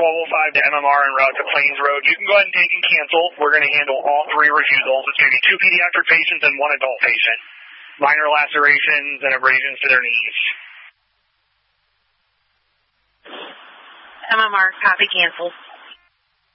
1205 to MMR en route to Plains Road. You can go ahead and take and cancel. We're going to handle all 3 refusals. It's going to be 2 pediatric patients and 1 adult patient. Minor lacerations and abrasions to their knees. MMR, copy, cancel.